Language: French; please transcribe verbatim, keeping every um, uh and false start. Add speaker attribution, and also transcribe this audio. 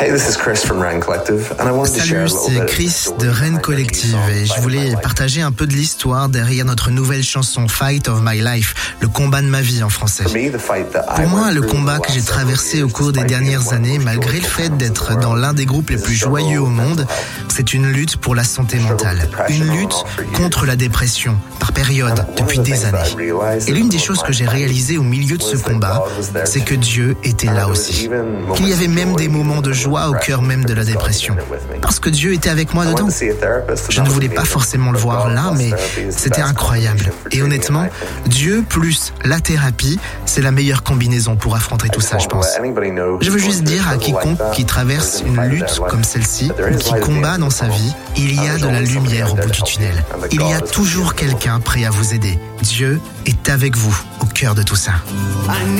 Speaker 1: Hey, this is Chris from Ren Collective, and I wanted to share a
Speaker 2: Salut,
Speaker 1: little
Speaker 2: c'est
Speaker 1: bit
Speaker 2: Chris
Speaker 1: of the
Speaker 2: de
Speaker 1: story
Speaker 2: Ren
Speaker 1: behind
Speaker 2: Collective
Speaker 1: my
Speaker 2: et je
Speaker 1: song,
Speaker 2: voulais
Speaker 1: Fight of My Life.
Speaker 2: partager un peu de l'histoire derrière notre nouvelle chanson Fight of My Life, le combat de ma vie en français.
Speaker 1: For me, the fight that I
Speaker 2: Pour moi,
Speaker 1: went
Speaker 2: le
Speaker 1: through
Speaker 2: combat
Speaker 1: the
Speaker 2: que
Speaker 1: last
Speaker 2: j'ai
Speaker 1: several
Speaker 2: traversé au
Speaker 1: years,
Speaker 2: cours des
Speaker 1: despite being
Speaker 2: dernières
Speaker 1: one of the
Speaker 2: années,
Speaker 1: most
Speaker 2: malgré le
Speaker 1: joyful
Speaker 2: fait
Speaker 1: times in the
Speaker 2: d'être
Speaker 1: world,
Speaker 2: dans l'un des groupes les
Speaker 1: is a
Speaker 2: plus
Speaker 1: struggle
Speaker 2: joyeux au
Speaker 1: with
Speaker 2: monde,
Speaker 1: mental health.
Speaker 2: c'est une lutte pour la santé mentale, une lutte contre la dépression, par période, depuis des années. Et l'une des choses que j'ai réalisées au milieu de ce combat, c'est que Dieu était là aussi. Qu'il y avait même des moments de joie au cœur même de la dépression. Parce que Dieu était avec moi dedans. Je ne voulais pas forcément le voir là, mais c'était incroyable. Et honnêtement, Dieu plus la thérapie, c'est la meilleure combinaison pour affronter tout ça, je pense. Je veux juste dire à quiconque qui traverse une lutte comme celle-ci, ou qui combat dans sa vie, il y a de la lumière au bout du tunnel. Il y a toujours quelqu'un prêt à vous aider. Dieu est avec vous au cœur de tout ça.